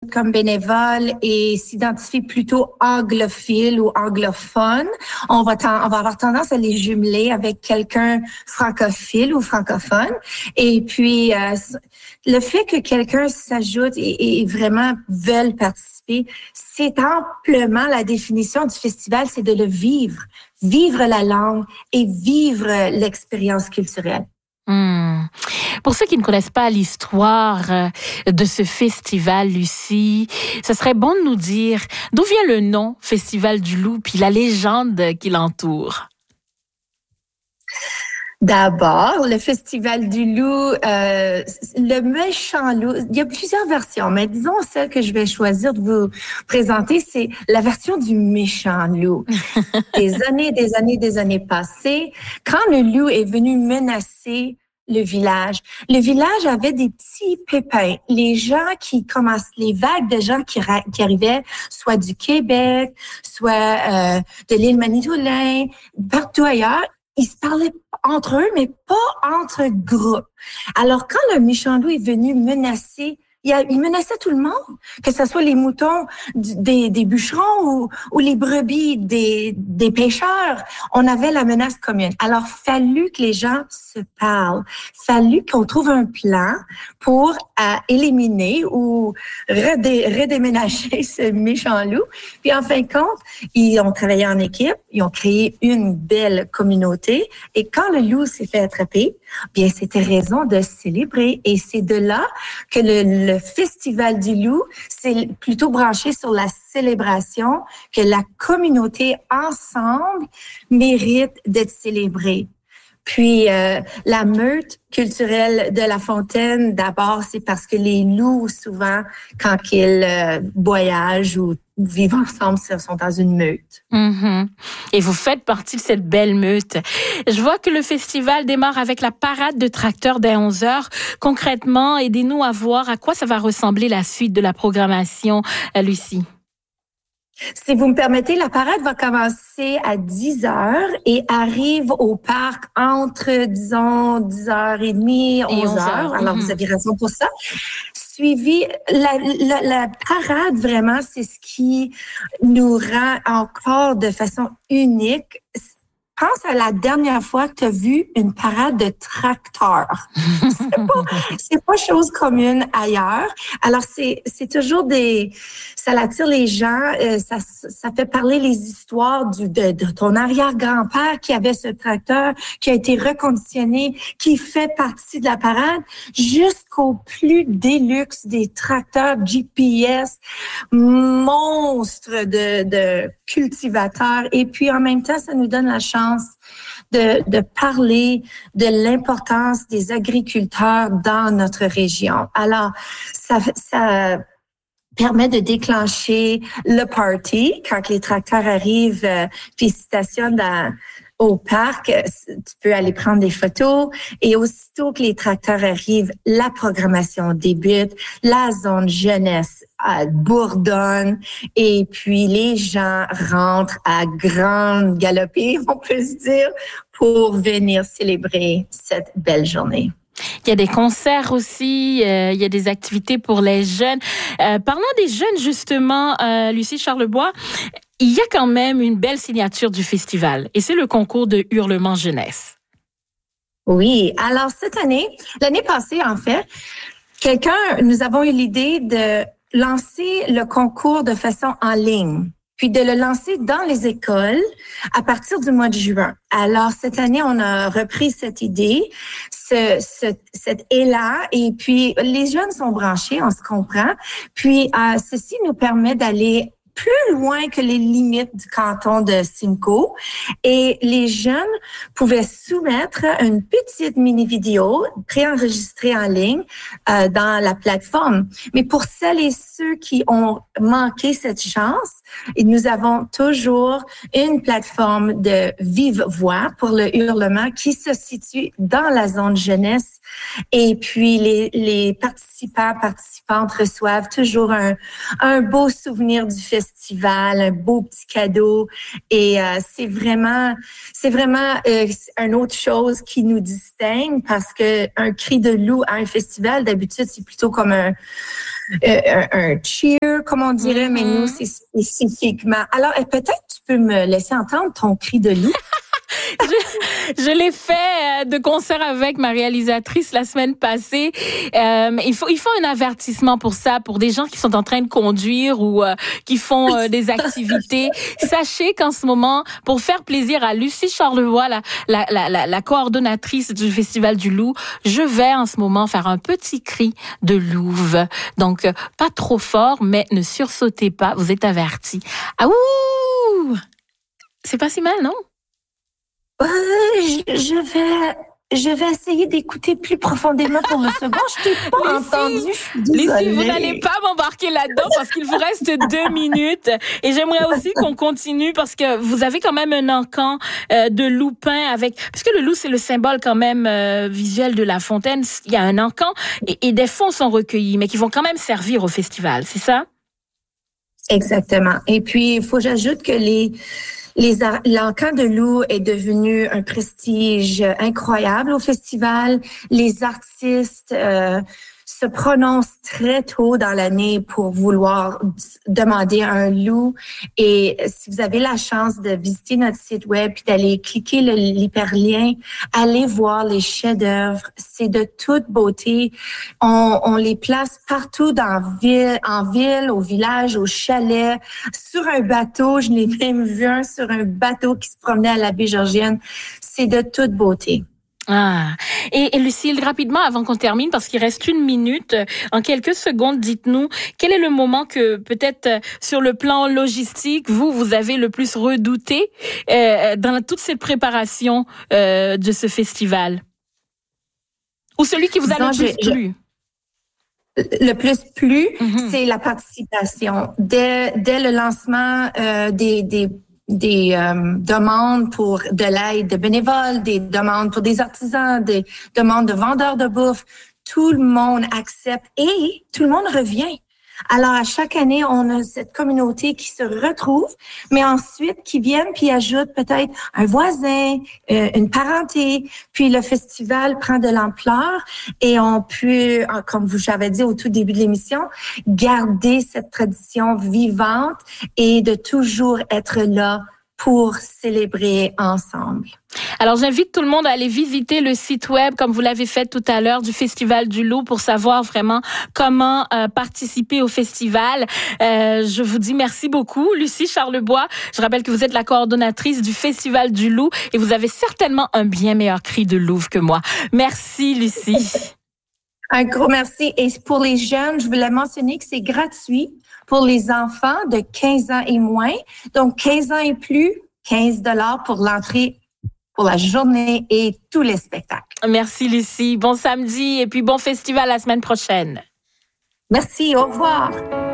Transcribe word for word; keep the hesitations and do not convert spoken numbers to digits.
s'ajoute comme bénévole et s'identifie plutôt anglophile ou anglophone, on va, ten- on va avoir tendance à les jumeler avec quelqu'un francophile ou francophone. Et puis, euh, le fait que quelqu'un s'ajoute et, et vraiment veulent participer, c'est amplement la définition du festival, c'est de le vivre, vivre la langue et vivre l'expérience culturelle. Hmm. Pour ceux qui ne connaissent pas l'histoire de ce festival, Lucie, ce serait bon de nous dire d'où vient le nom Festival du Loup puis la légende qui l'entoure. D'abord, le Festival du Loup, euh, le méchant loup, il y a plusieurs versions, mais disons celle que je vais choisir de vous présenter, c'est la version du méchant loup. Des années, des années, des années passées, quand le loup est venu menacer le village, le village avait des petits pépins. Les gens qui commencent, les vagues de gens qui, ra- qui arrivaient, soit du Québec, soit euh, de l'île Manitoulin, partout ailleurs, ils se parlaient entre eux, mais pas entre groupes. Alors, quand le méchant loup est venu menacer, il, a, il menaçait tout le monde, que ce soit les moutons du, des, des bûcherons ou, ou les brebis des, des pêcheurs. On avait la menace commune. Alors, fallu que les gens se parlent. Fallu qu'on trouve un plan pour euh, éliminer ou redé, redéménager ce méchant loup. Puis, en fin de compte, ils ont travaillé en équipe, ils ont créé une belle communauté. Et quand le loup s'est fait attraper, bien, c'était raison de célébrer. Et c'est de là que le, le Festival du Loup, c'est plutôt branché sur la célébration, que la communauté ensemble mérite d'être célébrée. Puis, euh, la meute culturelle de La Fontaine, d'abord, c'est parce que les loups, souvent, quand ils euh, voyagent ou vivent ensemble, sont dans une meute. Mm-hmm. Et vous faites partie de cette belle meute. Je vois que le festival démarre avec la parade de tracteurs dès onze heures. Concrètement, aidez-nous à voir à quoi ça va ressembler la suite de la programmation, Lucie. Si vous me permettez, la parade va commencer à dix heures et arrive au parc entre, disons, dix heures trente, onze heures. Alors, mm-hmm. Vous avez raison pour ça. Suivi, la, la, la parade, vraiment, c'est ce qui nous rend encore de façon unique. Pense à la dernière fois que tu as vu une parade de tracteurs. C'est pas, c'est pas chose commune ailleurs. Alors, c'est, c'est toujours des, ça attire les gens, euh, ça, ça fait parler les histoires du, de, de ton arrière-grand-père qui avait ce tracteur, qui a été reconditionné, qui fait partie de la parade, jusqu'au plus déluxe des tracteurs G P S, monstres de, de cultivateurs. Et puis, en même temps, ça nous donne la chance De, de parler de l'importance des agriculteurs dans notre région. Alors, ça, ça permet de déclencher le party quand les tracteurs arrivent euh, puis stationnent dans, au parc. Tu peux aller prendre des photos et aussitôt que les tracteurs arrivent, la programmation débute, la zone jeunesse euh, bourdonne et puis les gens rentrent à grande galopée, on peut se dire, pour venir célébrer cette belle journée. Il y a des concerts aussi, euh, il y a des activités pour les jeunes. Euh, parlons des jeunes justement, euh, Lucie Charlebois, il y a quand même une belle signature du festival et c'est le concours de Hurlement Jeunesse. Oui, alors cette année, l'année passée en fait, quelqu'un, nous avons eu l'idée de lancer le concours de façon en ligne, puis de le lancer dans les écoles à partir du mois de juin. Alors, cette année, on a repris cette idée, ce, ce, cet élan, et puis les jeunes sont branchés, on se comprend. Puis, euh, ceci nous permet d'aller plus loin que les limites du canton de Simcoe. Et les jeunes pouvaient soumettre une petite mini-vidéo préenregistrée en ligne euh, dans la plateforme. Mais pour celles et ceux qui ont manqué cette chance, et nous avons toujours une plateforme de vive voix pour le hurlement qui se situe dans la zone jeunesse. Et puis, les, les participants, participantes reçoivent toujours un, un beau souvenir du festival, un beau petit cadeau. Et euh, c'est vraiment, c'est vraiment euh, une autre chose qui nous distingue parce que un cri de loup à un festival, d'habitude, c'est plutôt comme un euh, un, un cheer, comme on dirait, mm-hmm. mais nous, c'est spécifiquement. Alors, peut-être tu peux me laisser entendre ton cri de loup. je, je l'ai fait de concert avec ma réalisatrice la semaine passée. Euh, il faut, il faut un avertissement pour ça, pour des gens qui sont en train de conduire ou euh, qui font euh, des activités. Sachez qu'en ce moment, pour faire plaisir à Lucie Charlevoix, la, la, la, la, la coordonnatrice du Festival du Loup, je vais en ce moment faire un petit cri de louve. Donc, euh, pas trop fort, mais ne sursautez pas, vous êtes avertis. Ah ouh! C'est pas si mal, non? Euh, je, je vais, je vais essayer d'écouter plus profondément pour le second. Je t'ai pas entendu. Lucie, vous n'allez pas m'embarquer là-dedans parce qu'il vous reste deux minutes. Et j'aimerais aussi qu'on continue parce que vous avez quand même un encan euh, de loup peint avec, puisque le loup c'est le symbole quand même euh, visuel de La Fontaine. Il y a un encan et, et des fonds sont recueillis, mais qui vont quand même servir au festival. C'est ça? Exactement. Et puis il faut que j'ajoute que les Les ar- l'encan de loup est devenu un prestige incroyable au festival. Les artistes euh, se prononcent très tôt dans l'année pour vouloir demander un loup. Et si vous avez la chance de visiter notre site web puis d'aller cliquer le, l'hyperlien, allez voir les chefs-d'œuvre. C'est de toute beauté. On, on les place partout dans ville, en ville, au village, au chalet, sur un bateau. Je l'ai même vu un sur un bateau qui se promenait à la baie Georgienne. C'est de toute beauté. Ah. Et, et Lucille, rapidement, avant qu'on termine, parce qu'il reste une minute, en quelques secondes, dites-nous, quel est le moment que, peut-être, sur le plan logistique, vous, vous avez le plus redouté euh, dans toute cette préparation euh, de ce festival? Ou celui qui vous a non, le plus je, plu? Je... Le plus plu, mm-hmm. c'est la participation. Dès, dès le lancement euh, des, des des euh, demandes pour de l'aide de bénévoles, des demandes pour des artisans, des demandes de vendeurs de bouffe. Tout le monde accepte et tout le monde revient. Alors, à chaque année, on a cette communauté qui se retrouve, mais ensuite qui viennent puis ajoutent peut-être un voisin, euh, une parenté. Puis le festival prend de l'ampleur et on peut, comme vous j'avais dit au tout début de l'émission, garder cette tradition vivante et de toujours être là pour célébrer ensemble. Alors, j'invite tout le monde à aller visiter le site web, comme vous l'avez fait tout à l'heure, du Festival du Loup pour savoir vraiment comment euh, participer au festival. Euh, je vous dis merci beaucoup, Lucie Charlebois. Je rappelle que vous êtes la coordonnatrice du Festival du Loup et vous avez certainement un bien meilleur cri de louve que moi. Merci, Lucie. Un gros merci. Et pour les jeunes, je voulais mentionner que c'est gratuit pour les enfants de quinze ans et moins. Donc, quinze ans et plus, quinze dollars pour l'entrée pour la journée et tous les spectacles. Merci, Lucie. Bon samedi et puis bon festival la semaine prochaine. Merci. Au revoir.